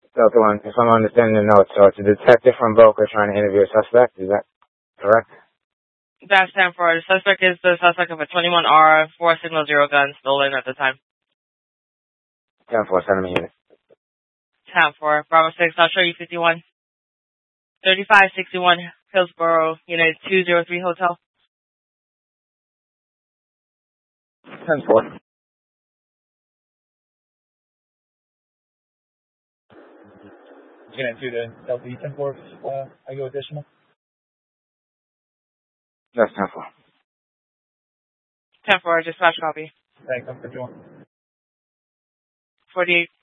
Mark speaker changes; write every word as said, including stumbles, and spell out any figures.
Speaker 1: Delta one, if I'm understanding the notes, so it's a detective from Boca trying to interview a suspect, is that correct?
Speaker 2: That's ten four. The suspect is the suspect of a twenty-one R four signal zero gun stolen at the time.
Speaker 1: ten four, send me a unit.
Speaker 2: ten four. Bravo six, I'll show you fifty-one. thirty-five sixty-one Hillsborough, Unit two zero three Hotel.
Speaker 1: ten four.
Speaker 3: Unit two to Delta E ten four, uh, I go additional.
Speaker 1: That's ten four.
Speaker 2: ten four, dispatch copy.
Speaker 3: Thanks, I'm for John.
Speaker 2: forty-eight